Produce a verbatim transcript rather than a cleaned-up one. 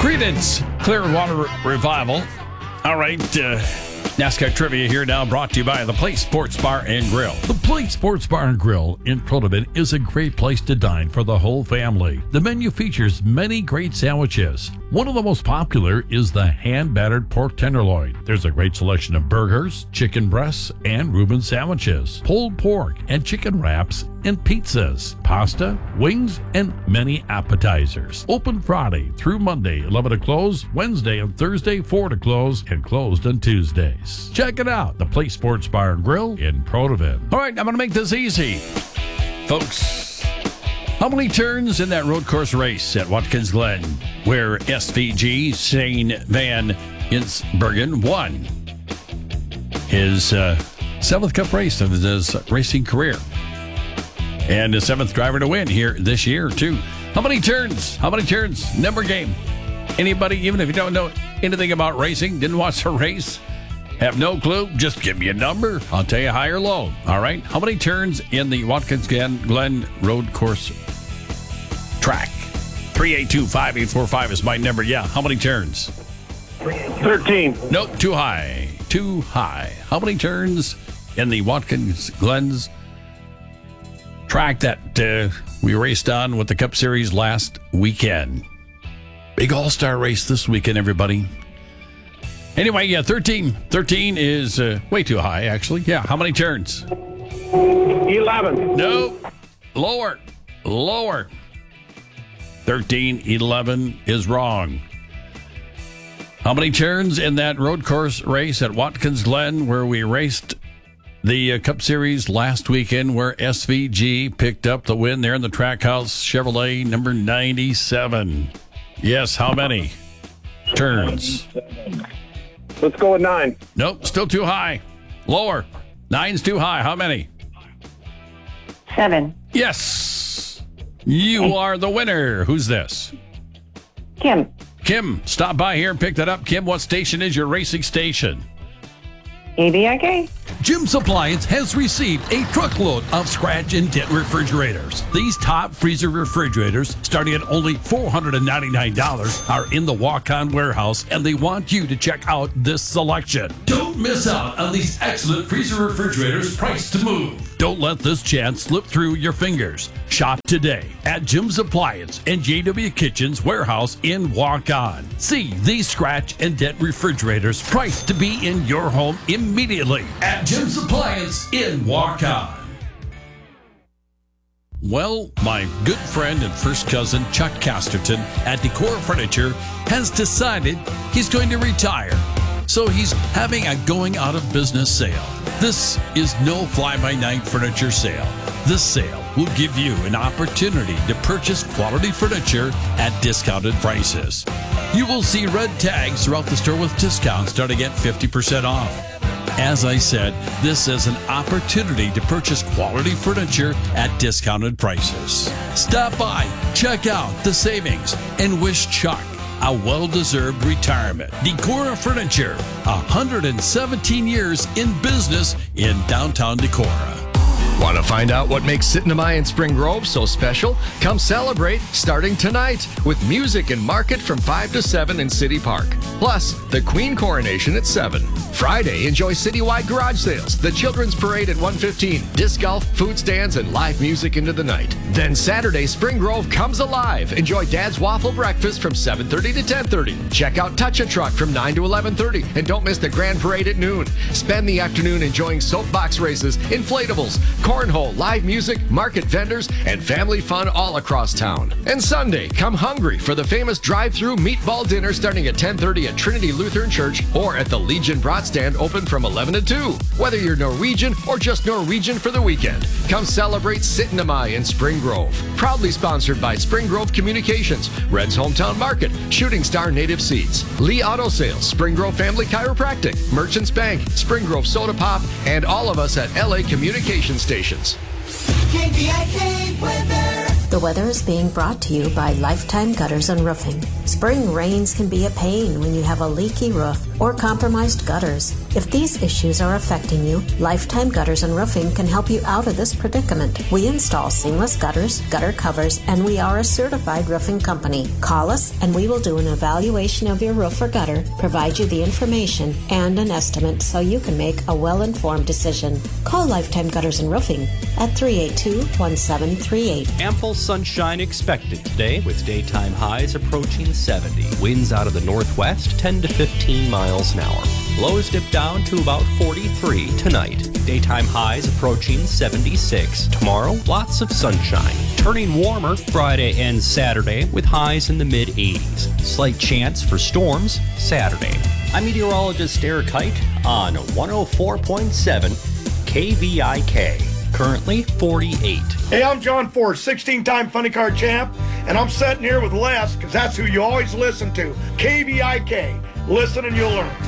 Credence Clearwater Revival. All right, uh, NASCAR trivia here now, brought to you by the Place Sports Bar and Grill. The Place Sports Bar and Grill in Protivin is a great place to dine for the whole family. The menu features many great sandwiches. One of the most popular is the hand-battered pork tenderloin. There's a great selection of burgers, chicken breasts, and Reuben sandwiches, pulled pork and chicken wraps, and pizzas, pasta, wings, and many appetizers. Open Friday through Monday, eleven to close, Wednesday and Thursday, four to close, and closed on Tuesdays. Check it out, the Place Sports Bar and Grill in Protivin. All right, I'm going to make this easy. Folks, how many turns in that road course race at Watkins Glen where S V G Shane Van Insbergen won his uh, seventh Cup race of his racing career? And the seventh driver to win here this year, too. How many turns? How many turns? Number game. Anybody, even if you don't know anything about racing, didn't watch the race, have no clue, just give me a number. I'll tell you high or low. All right? How many turns in the Watkins Glen Road Course track? three eight two, five eight four five is my number. Yeah, how many turns? thirteen. Nope, too high. Too high. How many turns in the Watkins Glen's track that uh, we raced on with the Cup Series last weekend? Big all-star race this weekend, everybody. Anyway, yeah, thirteen. thirteen is uh, way too high, actually. Yeah, how many turns? eleven. No. Lower. Lower. thirteen, eleven is wrong. How many turns in that road course race at Watkins Glen where we raced the uh, Cup Series last weekend, where S V G picked up the win there in the Trackhouse Chevrolet number ninety-seven? Yes, how many turns? Let's go with nine. Nope, still too high. Lower. Nine's too high. How many? Seven. Yes. You are the winner. Who's this? Kim. Kim, stop by here and pick that up. Kim, what station is your racing station? A B I K. Jim's Appliance has received a truckload of scratch and dent refrigerators. These top freezer refrigerators, starting at only four hundred ninety-nine dollars, are in the walk-on warehouse, and they want you to check out this selection. Don't miss out on these excellent freezer refrigerators priced to move. Don't let this chance slip through your fingers. Shop today at Jim's Appliance and J W Kitchen's warehouse in Walk-On. See these scratch and dent refrigerators priced to be in your home immediately at Jim's Appliance in Walk-On. Well, my good friend and first cousin Chuck Casterton at Decor Furniture has decided he's going to retire. So he's having a going out of business sale. This is no fly-by-night furniture sale. This sale will give you an opportunity to purchase quality furniture at discounted prices. You will see red tags throughout the store with discounts starting at fifty percent off. As I said, this is an opportunity to purchase quality furniture at discounted prices. Stop by, check out the savings, and wish Chuck a well-deserved retirement. Decorah Furniture, one hundred seventeen years in business in downtown Decorah. Want to find out what makes Sitnamai in Spring Grove so special? Come celebrate starting tonight with music and market from five to seven in City Park. Plus, the Queen Coronation at seven. Friday, enjoy citywide garage sales, the Children's Parade at one fifteen, disc golf, food stands, and live music into the night. Then Saturday, Spring Grove comes alive. Enjoy Dad's Waffle Breakfast from seven thirty to ten thirty. Check out Touch a Truck from nine to eleven thirty. And don't miss the Grand Parade at noon. Spend the afternoon enjoying soapbox races, inflatables, cornhole, live music, market vendors, and family fun all across town. And Sunday, come hungry for the famous drive-through meatball dinner starting at ten thirty at Trinity Lutheran Church or at the Legion Brat Stand open from eleven to two. Whether you're Norwegian or just Norwegian for the weekend, come celebrate Sitnamai in Spring Grove. Proudly sponsored by Spring Grove Communications, Red's Hometown Market, Shooting Star Native Seeds, Lee Auto Sales, Spring Grove Family Chiropractic, Merchants Bank, Spring Grove Soda Pop, and all of us at L A Communication Stations. K B I K weather. The weather is being brought to you by Lifetime Gutters and Roofing. Spring rains can be a pain when you have a leaky roof or compromised gutters. If these issues are affecting you, Lifetime Gutters and Roofing can help you out of this predicament. We install seamless gutters, gutter covers, and we are a certified roofing company. Call us and we will do an evaluation of your roof or gutter, provide you the information and an estimate so you can make a well-informed decision. Call Lifetime Gutters and Roofing at three eight two, one seven three eight. Ample sunshine expected today with daytime highs approaching seventy. Winds out of the northwest ten to fifteen miles an hour. Lows dip down to about forty-three tonight. Daytime highs approaching seventy-six. Tomorrow, lots of sunshine. Turning warmer Friday and Saturday with highs in the mid eighties. Slight chance for storms Saturday. I'm meteorologist Eric Hike on one oh four point seven K V I K. Currently forty-eight. Hey, I'm John Ford, sixteen-time Funny Car champ, and I'm sitting here with Les because that's who you always listen to. K V I K. Listen and you'll learn.